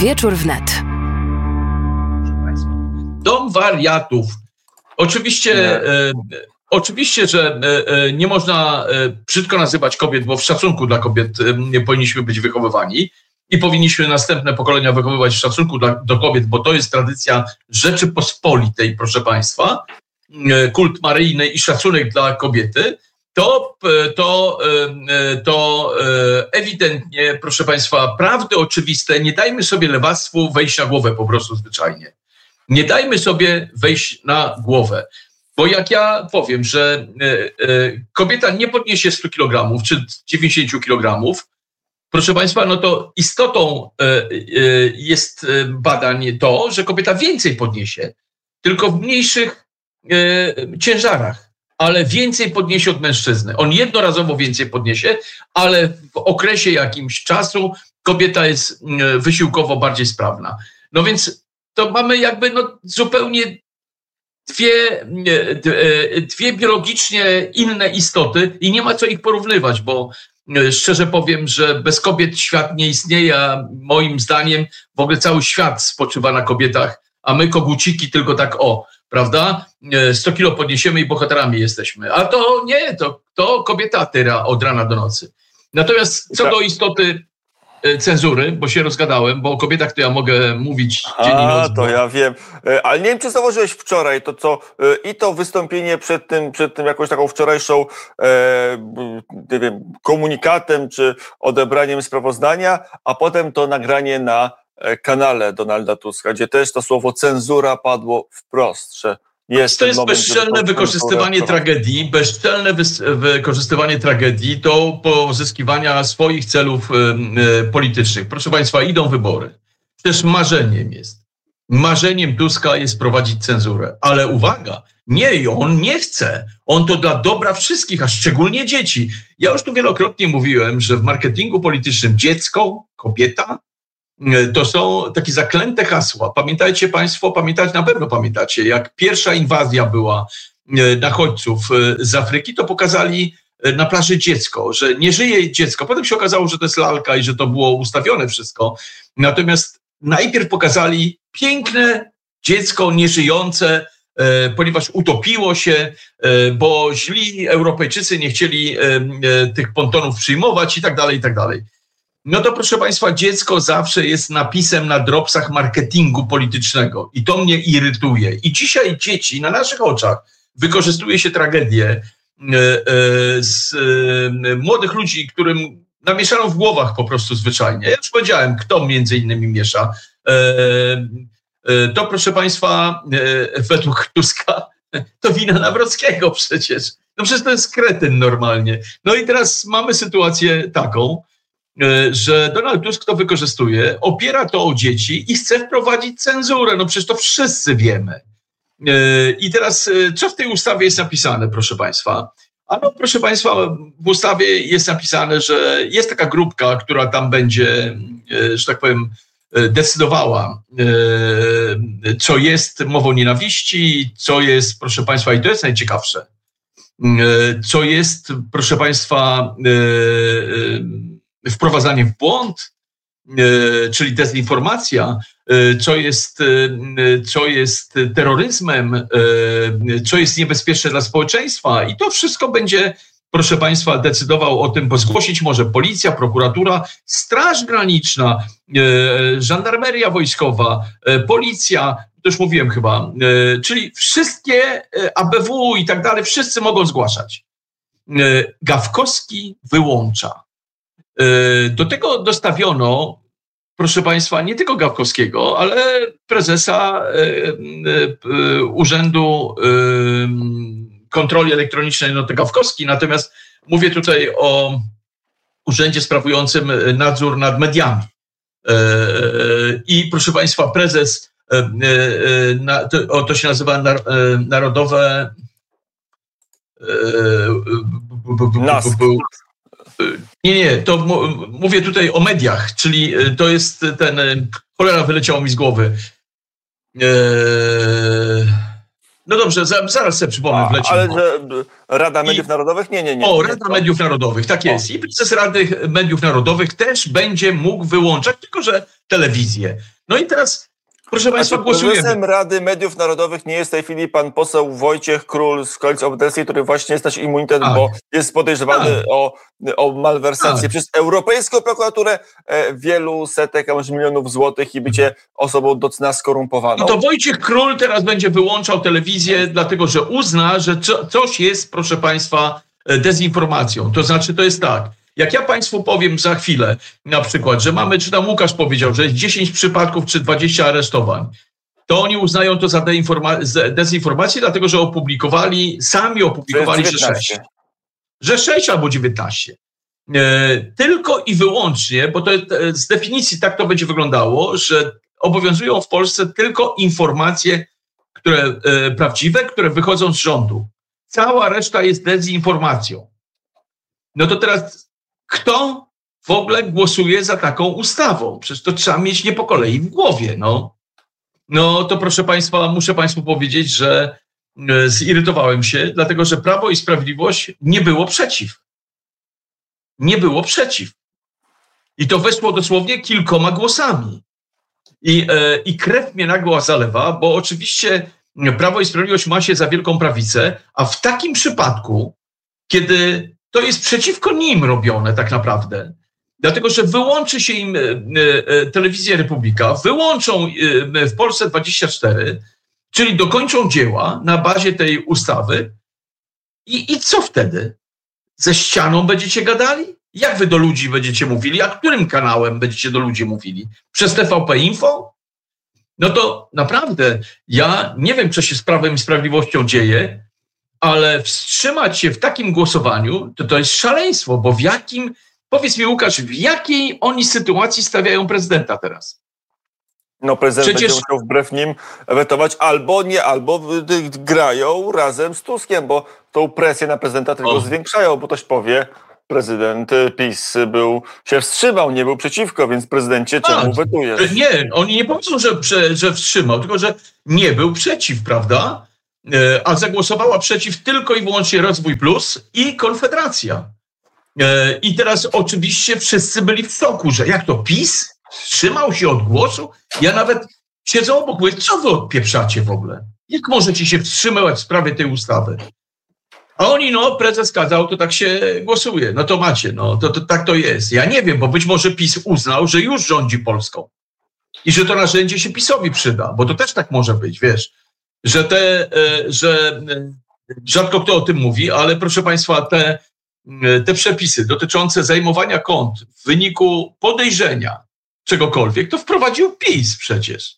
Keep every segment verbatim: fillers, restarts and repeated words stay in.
Wieczór wnet. Dom wariatów. Oczywiście, e, oczywiście, że e, nie można e, brzydko nazywać kobiet, bo w szacunku dla kobiet e, powinniśmy być wychowywani i powinniśmy następne pokolenia wychowywać w szacunku dla, do kobiet, bo to jest tradycja Rzeczypospolitej, proszę Państwa, e, kult maryjny i szacunek dla kobiety. To, to, to ewidentnie, proszę Państwa, prawdy oczywiste, nie dajmy sobie lewactwu wejść na głowę po prostu zwyczajnie. Nie dajmy sobie wejść na głowę. Bo jak ja powiem, że kobieta nie podniesie stu kilogramów czy dziewięćdziesięciu kilogramów, proszę Państwa, no to istotą jest badań to, że kobieta więcej podniesie, tylko w mniejszych ciężarach. Ale więcej podniesie od mężczyzny. On jednorazowo więcej podniesie, ale w okresie jakimś czasu kobieta jest wysiłkowo bardziej sprawna. No więc to mamy jakby no zupełnie dwie, dwie biologicznie inne istoty i nie ma co ich porównywać, bo szczerze powiem, że bez kobiet świat nie istnieje, a moim zdaniem w ogóle cały świat spoczywa na kobietach, a my koguciki tylko tak o, prawda? sto kilo podniesiemy i bohaterami jesteśmy. A to nie, to, to kobieta tyra od rana do nocy. Natomiast co do istoty cenzury, bo się rozgadałem, bo o kobietach to ja mogę mówić dzień i noc. A, to ja wiem. Ale nie wiem, czy zauważyłeś wczoraj to, co i to wystąpienie przed tym, przed tym jakąś taką wczorajszą e, nie wiem, komunikatem, czy odebraniem sprawozdania, a potem to nagranie na kanale Donalda Tuska, gdzie też to słowo cenzura padło wprost, że jest to jest moment, bezczelne wykorzystywanie tragedii, bezczelne wy- wykorzystywanie tragedii do pozyskiwania swoich celów y, y, politycznych. Proszę Państwa, idą wybory. Przecież marzeniem jest. Marzeniem Tuska jest prowadzić cenzurę. Ale uwaga, nie, on nie chce. On to dla dobra wszystkich, a szczególnie dzieci. Ja już tu wielokrotnie mówiłem, że w marketingu politycznym dziecko, kobieta, to są takie zaklęte hasła. Pamiętajcie Państwo, pamiętać na pewno pamiętacie, jak pierwsza inwazja była nachodźców z Afryki, to pokazali na plaży dziecko, że nie żyje dziecko. Potem się okazało, że to jest lalka i że to było ustawione wszystko. Natomiast najpierw pokazali piękne dziecko nieżyjące, ponieważ utopiło się, bo źli Europejczycy nie chcieli tych pontonów przyjmować i tak dalej, i tak dalej. No to proszę Państwa, dziecko zawsze jest napisem na dropsach marketingu politycznego i to mnie irytuje. I dzisiaj dzieci na naszych oczach wykorzystuje się tragedię e, e, z e, młodych ludzi, którym namieszano w głowach po prostu zwyczajnie. Ja już powiedziałem, kto między innymi miesza. E, e, to proszę Państwa, e, według Tuska to wina Nawrockiego przecież. No przecież to jest kretyn normalnie. No i teraz mamy sytuację taką, że Donald Tusk to wykorzystuje, opiera to o dzieci i chce wprowadzić cenzurę. No przecież to wszyscy wiemy. I teraz, co w tej ustawie jest napisane, proszę Państwa? A no, proszę Państwa, w ustawie jest napisane, że jest taka grupka, która tam będzie, że tak powiem, decydowała, co jest mową nienawiści, co jest, proszę Państwa, i to jest najciekawsze, co jest, proszę Państwa, wprowadzanie w błąd, czyli dezinformacja, co jest, co jest terroryzmem, co jest niebezpieczne dla społeczeństwa. I to wszystko będzie, proszę Państwa, decydował o tym, bo zgłosić może policja, prokuratura, Straż Graniczna, żandarmeria wojskowa, policja, to już mówiłem chyba, czyli wszystkie A B W i tak dalej, wszyscy mogą zgłaszać. Gawkowski wyłącza. Do tego dostawiono, proszę Państwa, nie tylko Gawkowskiego, ale prezesa Urzędu Kontroli Elektronicznej, no to Gawkowski. Natomiast mówię tutaj o urzędzie sprawującym nadzór nad mediami. I proszę Państwa, prezes, to, to się nazywa Narodowe... Nie, nie, to m- mówię tutaj o mediach, czyli to jest ten, cholera wyleciało mi z głowy. Eee, No dobrze, za, zaraz sobie przypomnę. A, ale że Rada Mediów I, Narodowych? Nie, nie, nie. O, nie, Rada to... Mediów Narodowych, tak jest. O. I prezes Rady Mediów Narodowych też będzie mógł wyłączać, tylko że telewizję. No i teraz, proszę Państwa, głosujemy. Prezesem Rady Mediów Narodowych nie jest w tej chwili pan poseł Wojciech Król z Koalicji Obywatelskiej, który właśnie jest też immunitet, tak. bo jest podejrzewany tak. o, o malwersację tak. przez Europejską Prokuraturę e, wielu setek, a może milionów złotych i bycie osobą do cna skorumpowaną. I to Wojciech Król teraz będzie wyłączał telewizję, dlatego że uzna, że co, coś jest, proszę Państwa, dezinformacją. To znaczy, to jest tak. Jak ja Państwu powiem za chwilę, na przykład, że mamy, czy tam Łukasz powiedział, że jest dziesięć przypadków czy dwadzieścia aresztowań, to oni uznają to za deinforma- dezinformację, dlatego że opublikowali, sami opublikowali, że sześć. Że sześć albo dziewiętnaście. E, tylko i wyłącznie, bo to z definicji tak to będzie wyglądało, że obowiązują w Polsce tylko informacje, które e, prawdziwe, które wychodzą z rządu. Cała reszta jest dezinformacją. No to teraz kto w ogóle głosuje za taką ustawą? Przecież to trzeba mieć nie po kolei w głowie, no. No to proszę Państwa, muszę Państwu powiedzieć, że e, zirytowałem się, dlatego że Prawo i Sprawiedliwość nie było przeciw. Nie było przeciw. I to weszło dosłownie kilkoma głosami. I, e, i krew mnie nagła zalewa, bo oczywiście Prawo i Sprawiedliwość ma się za wielką prawicę, a w takim przypadku, kiedy to jest przeciwko nim robione tak naprawdę. Dlatego, że wyłączy się im e, e, telewizję Republika, wyłączą e, w Polsce dwadzieścia cztery, czyli dokończą dzieła na bazie tej ustawy. I, i co wtedy? Ze ścianą będziecie gadali? Jak wy do ludzi będziecie mówili? A którym kanałem będziecie do ludzi mówili? Przez T V P Info? No to naprawdę, ja nie wiem, co się z Prawem i Sprawiedliwością dzieje, ale wstrzymać się w takim głosowaniu, to to jest szaleństwo, bo w jakim, powiedz mi Łukasz, w jakiej oni sytuacji stawiają prezydenta teraz? No prezydent Przecież... będzie musiał wbrew nim wetować albo nie, albo grają razem z Tuskiem, bo tą presję na prezydenta tylko o. zwiększają, bo ktoś powie, prezydent PiS był, się wstrzymał, nie był przeciwko, więc prezydencie czemu wetujesz? Nie, oni nie powiedzą, że, że wstrzymał, tylko że nie był przeciw, prawda? A zagłosowała przeciw tylko i wyłącznie Rozwój Plus i Konfederacja. I teraz oczywiście wszyscy byli w szoku, że jak to PiS wstrzymał się od głosu? Ja nawet siedzę obok, mówię, co wy odpieprzacie w ogóle? Jak możecie się wstrzymywać w sprawie tej ustawy? A oni, no, prezes kazał, to tak się głosuje. No to macie, no, to, to tak to jest. Ja nie wiem, bo być może PiS uznał, że już rządzi Polską i że to narzędzie się PiS-owi przyda, bo to też tak może być, wiesz, że te, że rzadko kto o tym mówi, ale proszę Państwa, te, te przepisy dotyczące zajmowania kont w wyniku podejrzenia czegokolwiek, to wprowadził PiS przecież.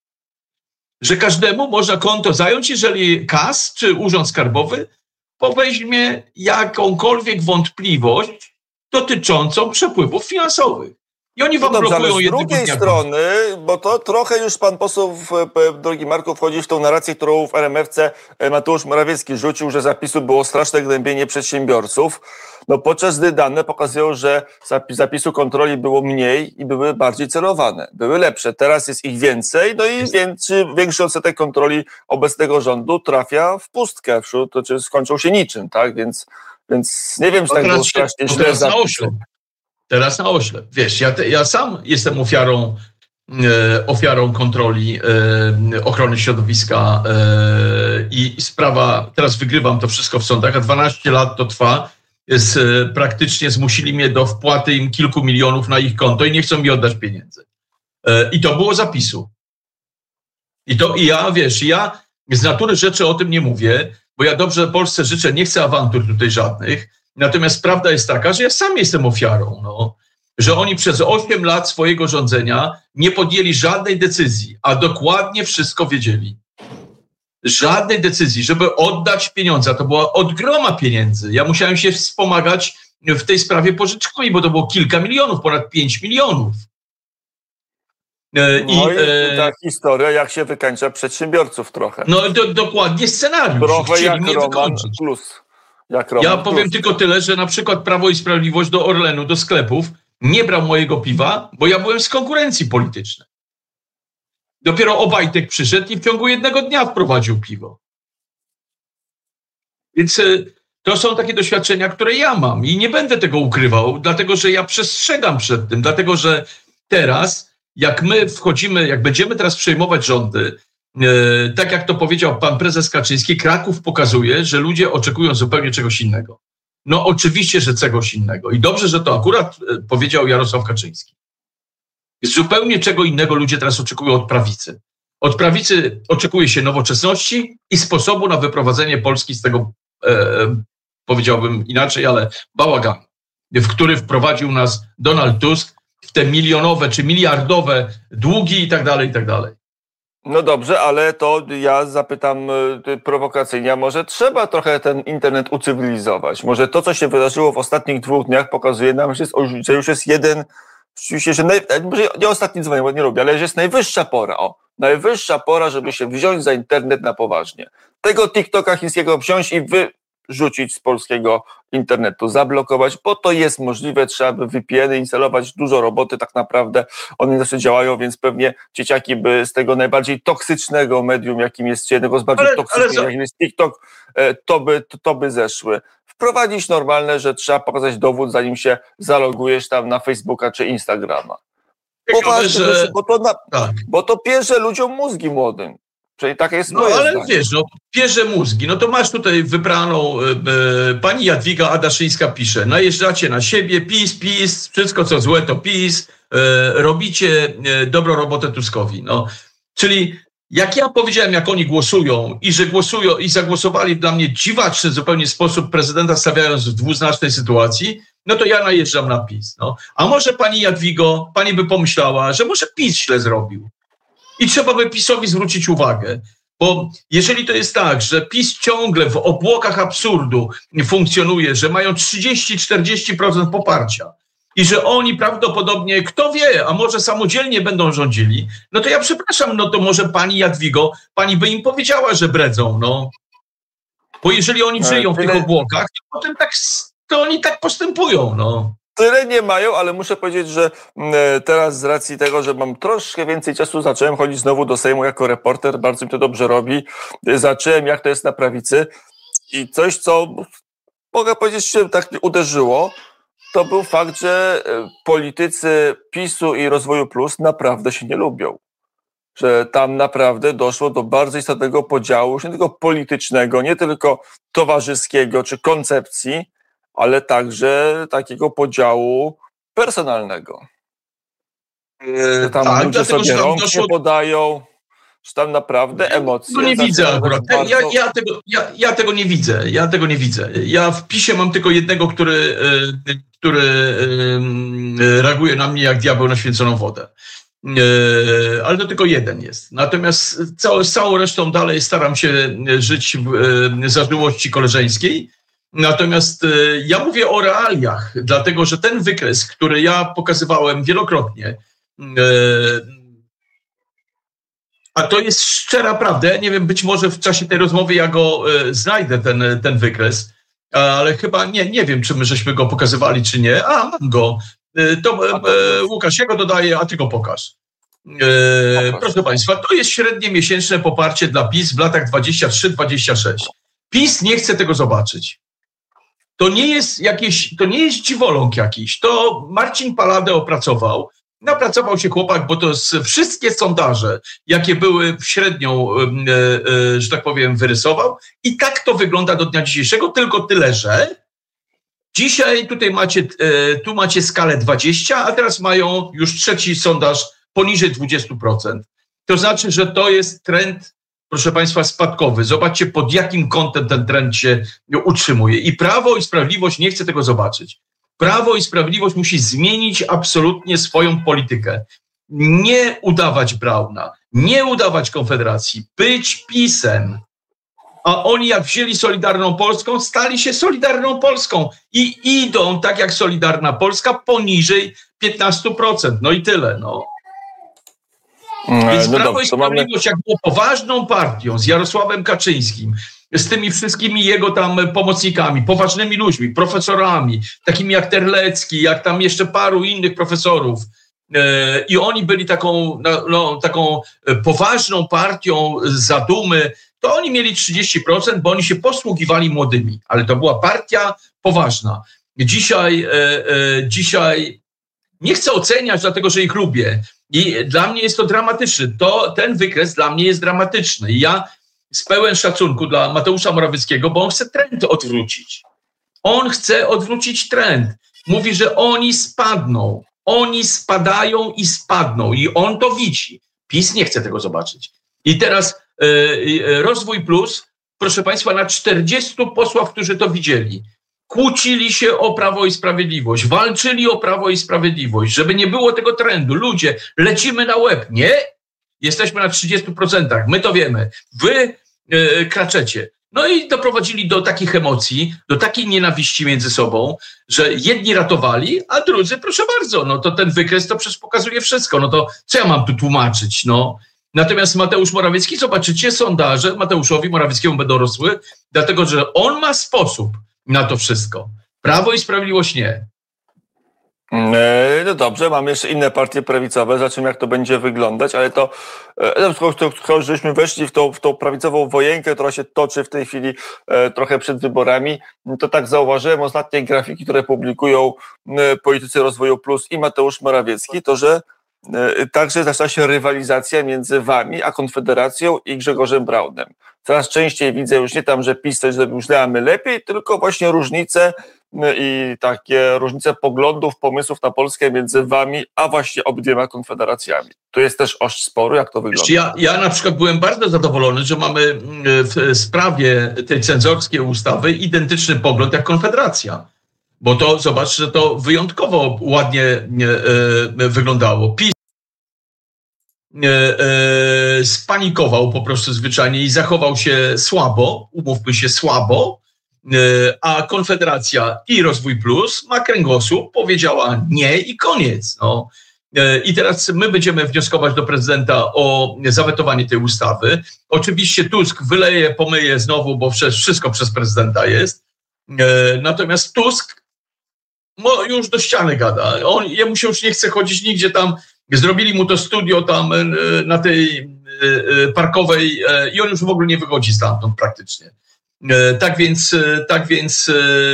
Że każdemu można konto zająć, jeżeli K A S czy Urząd Skarbowy weźmie jakąkolwiek wątpliwość dotyczącą przepływów finansowych. I oni wam no dobrze, blokują ale z drugiej strony, bo to trochę już pan poseł, drogi Marku, wchodzi w tą narrację, którą w R M F C Mateusz Morawiecki rzucił, że zapisu było straszne gnębienie przedsiębiorców. No podczas gdy dane pokazują, że zapisu kontroli było mniej i były bardziej celowane, były lepsze. Teraz jest ich więcej, no i większy, większy odsetek kontroli obecnego rządu trafia w pustkę, wśród, to czy skończą się niczym, tak? Więc, więc nie wiem, czy tak było strasznie źle zapisy. Teraz na oślep. Wiesz, ja, te, ja sam jestem ofiarą, e, ofiarą kontroli e, ochrony środowiska e, i sprawa, teraz wygrywam to wszystko w sądach, a dwanaście lat to trwa. Jest, e, praktycznie zmusili mnie do wpłaty im kilku milionów na ich konto i nie chcą mi oddać pieniędzy. E, I to było zapisu. I to i ja, wiesz, ja z natury rzeczy o tym nie mówię, bo ja dobrze Polsce życzę, nie chcę awantur tutaj żadnych. Natomiast prawda jest taka, że ja sam jestem ofiarą, no, że oni przez osiem lat swojego rządzenia nie podjęli żadnej decyzji, a dokładnie wszystko wiedzieli. Żadnej decyzji, żeby oddać pieniądze. To była od groma pieniędzy. Ja musiałem się wspomagać w tej sprawie pożyczkami, bo to było kilka milionów, ponad pięć miliononów. I, no i ta historia, jak się wykańcza przedsiębiorców trochę. No do, dokładnie scenariusz. Trochę jak Roman Plus. Jak ja powiem tylko tyle, że na przykład Prawo i Sprawiedliwość do Orlenu, do sklepów nie brał mojego piwa, bo ja byłem z konkurencji politycznej. Dopiero Obajtek przyszedł i w ciągu jednego dnia wprowadził piwo. Więc to są takie doświadczenia, które ja mam i nie będę tego ukrywał, dlatego że ja przestrzegam przed tym, dlatego że teraz, jak my wchodzimy, jak będziemy teraz przejmować rządy, e, tak jak to powiedział pan prezes Kaczyński, Kraków pokazuje, że ludzie oczekują zupełnie czegoś innego. No oczywiście, że czegoś innego. I dobrze, że to akurat powiedział Jarosław Kaczyński. Zupełnie czego innego ludzie teraz oczekują od prawicy. Od prawicy oczekuje się nowoczesności i sposobu na wyprowadzenie Polski z tego, e, powiedziałbym inaczej, ale bałaganu, w który wprowadził nas Donald Tusk, w te milionowe czy miliardowe długi i tak dalej, i tak dalej. No dobrze, ale to ja zapytam y, prowokacyjnie, a może trzeba trochę ten internet ucywilizować? Może to, co się wydarzyło w ostatnich dwóch dniach, pokazuje nam, że, jest, że już jest jeden, oczywiście, że naj, może nie ostatni dzwonek, bo nie lubię, ale że jest najwyższa pora, o, najwyższa pora, żeby się wziąć za internet na poważnie. Tego TikToka chińskiego wziąć i wyrzucić z polskiego internetu, zablokować, bo to jest możliwe, trzeba by V P N-y instalować, dużo roboty tak naprawdę, one zawsze działają, więc pewnie dzieciaki by z tego najbardziej toksycznego medium, jakim jest, jednego z bardziej ale, toksycznych, ale jakim jest TikTok, to by, to, to by zeszły. Wprowadzić normalne, że trzeba pokazać dowód, zanim się zalogujesz tam na Facebooka czy Instagrama. Poważnie, że... bo, to na, tak. bo to pierze ludziom mózgi młodym. Czyli takie jest no moje ale zdanie. Wiesz, no pierze mózgi. No to masz tutaj wybraną, e, e, pani Jadwiga Adaszyńska pisze, najeżdżacie na siebie, PiS, PiS, wszystko co złe to PiS, e, robicie e, dobrą robotę Tuskowi. No. Czyli jak ja powiedziałem, jak oni głosują i że głosują i zagłosowali dla mnie dziwaczny zupełnie sposób prezydenta, stawiając w dwuznacznej sytuacji, no to ja najeżdżam na PiS. No. A może pani Jadwigo, pani by pomyślała, że może PiS źle zrobił. I trzeba by PiS-owi zwrócić uwagę, bo jeżeli to jest tak, że PiS ciągle w obłokach absurdu funkcjonuje, że mają trzydzieści do czterdziestu procent poparcia i że oni prawdopodobnie, kto wie, a może samodzielnie będą rządzili, no to ja przepraszam, no to może pani Jadwigo, pani by im powiedziała, że bredzą, no. Bo jeżeli oni żyją w tych obłokach, to potem tak, to oni tak postępują, no. Tyle nie mają, ale muszę powiedzieć, że teraz z racji tego, że mam troszkę więcej czasu, zacząłem chodzić znowu do Sejmu jako reporter, bardzo mi to dobrze robi. Zacząłem, jak to jest na prawicy i coś, co mogę powiedzieć, się tak uderzyło, to był fakt, że politycy PiS-u i Rozwoju Plus naprawdę się nie lubią. Że tam naprawdę doszło do bardzo istotnego podziału, już nie tylko politycznego, nie tylko towarzyskiego czy koncepcji, ale także takiego podziału personalnego. Że tam tak, ludzie sobie tam rąk doszło... nie podają, że tam naprawdę emocje... No nie widzę akurat. Bardzo... Ja, ja, tego, ja, ja tego nie widzę. Ja tego nie widzę. Ja w PiSie mam tylko jednego, który, który reaguje na mnie jak diabeł na święconą wodę. Ale to tylko jeden jest. Natomiast całe, z całą resztą dalej staram się żyć w zażyłości koleżeńskiej. Natomiast ja mówię o realiach, dlatego że ten wykres, który ja pokazywałem wielokrotnie, a to jest szczera prawda, ja nie wiem, być może w czasie tej rozmowy ja go znajdę, ten, ten wykres, ale chyba nie, nie wiem, czy my żeśmy go pokazywali, czy nie. A, mam go. To Łukasz, ja go dodaję, a ty go pokaż. Proszę Państwa, to jest średnie miesięczne poparcie dla PiS w latach dwadzieścia trzy dwadzieścia sześć. PiS nie chce tego zobaczyć. To nie jest jakieś, to nie jest dziwoląg jakiś. To Marcin Paladę opracował. Napracował się chłopak, bo to jest wszystkie sondaże, jakie były średnią, e, e, że tak powiem, wyrysował. I tak to wygląda do dnia dzisiejszego, tylko tyle, że dzisiaj tutaj macie, e, tu macie skalę dwadzieścia, a teraz mają już trzeci sondaż poniżej dwadzieścia procent. To znaczy, że to jest trend, proszę Państwa, spadkowy. Zobaczcie, pod jakim kątem ten trend się utrzymuje. I Prawo i Sprawiedliwość nie chce tego zobaczyć. Prawo i Sprawiedliwość musi zmienić absolutnie swoją politykę. Nie udawać Brauna, nie udawać Konfederacji, być PiS-em. A oni jak wzięli Solidarną Polską, stali się Solidarną Polską i idą, tak jak Solidarna Polska, poniżej piętnaście procent. No i tyle, no. Więc no Prawo dobrze, i Sprawiedliwość, mamy... jak było poważną partią z Jarosławem Kaczyńskim, z tymi wszystkimi jego tam pomocnikami, poważnymi ludźmi, profesorami, takimi jak Terlecki, jak tam jeszcze paru innych profesorów, e, i oni byli taką, no, taką poważną partią z zadumy, to oni mieli trzydzieści procent, bo oni się posługiwali młodymi, ale to była partia poważna. Dzisiaj, e, e, dzisiaj nie chcę oceniać, dlatego że ich lubię. I dla mnie jest to dramatyczne. To, ten wykres dla mnie jest dramatyczny. I ja z pełen szacunku dla Mateusza Morawieckiego, bo on chce trend odwrócić. On chce odwrócić trend. Mówi, że oni spadną. Oni spadają i spadną. I on to widzi. PiS nie chce tego zobaczyć. I teraz e, e, Rozwój Plus, proszę Państwa, na czterdziestu posłów, którzy to widzieli, kłócili się o Prawo i Sprawiedliwość, walczyli o Prawo i Sprawiedliwość, żeby nie było tego trendu. Ludzie, lecimy na łeb. Nie, jesteśmy na trzydziestu procentach. My to wiemy. Wy e, kraczecie. No i doprowadzili do takich emocji, do takiej nienawiści między sobą, że jedni ratowali, a drudzy, proszę bardzo, no to ten wykres to przecież pokazuje wszystko. No to co ja mam tu tłumaczyć, no? Natomiast Mateusz Morawiecki, zobaczycie, sondaże Mateuszowi Morawieckiemu będą rosły, dlatego że on ma sposób na to wszystko. Prawo i Sprawiedliwość nie. No dobrze, mamy jeszcze inne partie prawicowe, zobaczymy jak to będzie wyglądać, ale to, to żeśmy weszli w tą, w tą prawicową wojenkę, która się toczy w tej chwili e, trochę przed wyborami, to tak zauważyłem ostatnie grafiki, które publikują e, politycy Rozwoju Plus i Mateusz Morawiecki, to że e, także zaczyna się rywalizacja między wami, a Konfederacją i Grzegorzem Braunem. Coraz częściej widzę już nie tam, że PiS coś zrobił źle, a my lepiej, tylko właśnie różnice i takie różnice poglądów, pomysłów na Polskę między wami, a właśnie obydwiema konfederacjami. Tu jest też oś sporu, jak to wygląda? Ja, ja na przykład byłem bardzo zadowolony, że mamy w sprawie tej cenzorskiej ustawy identyczny pogląd jak Konfederacja. Bo to, zobacz, że to wyjątkowo ładnie e, wyglądało. PiS e, e, spanikował po prostu zwyczajnie i zachował się słabo, umówmy się słabo, a Konfederacja i Rozwój Plus ma kręgosłup, powiedziała nie i koniec. No. I teraz my będziemy wnioskować do prezydenta o zawetowanie tej ustawy. Oczywiście Tusk wyleje, pomyje znowu, bo wszystko przez prezydenta jest. Natomiast Tusk no, już do ściany gada. On, jemu się już nie chce chodzić nigdzie tam. Zrobili mu to studio tam na tej parkowej i on już w ogóle nie wychodzi stamtąd praktycznie. Tak więc, tak więc